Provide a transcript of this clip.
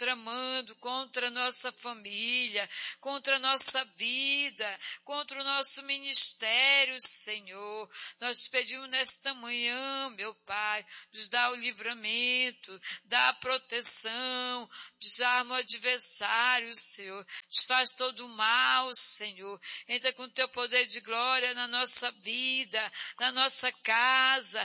tramando contra a nossa família, contra a nossa vida, contra o nosso ministério, Senhor. Nós te pedimos nesta manhã, meu Pai, nos dá o livramento, dá a proteção, desarma o adversário, Senhor. Desfaz todo o mal, Senhor. Entra com o teu poder de glória na nossa vida, na nossa casa,